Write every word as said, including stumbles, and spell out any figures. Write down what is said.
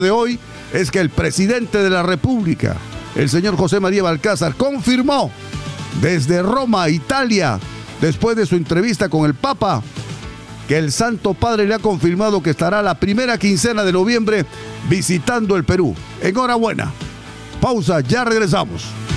de hoy es que el presidente de la República, el señor José María Balcázar, confirmó desde Roma, Italia, después de su entrevista con el Papa, que el Santo Padre le ha confirmado que estará la primera quincena de noviembre visitando el Perú. Enhorabuena. Pausa, ya regresamos.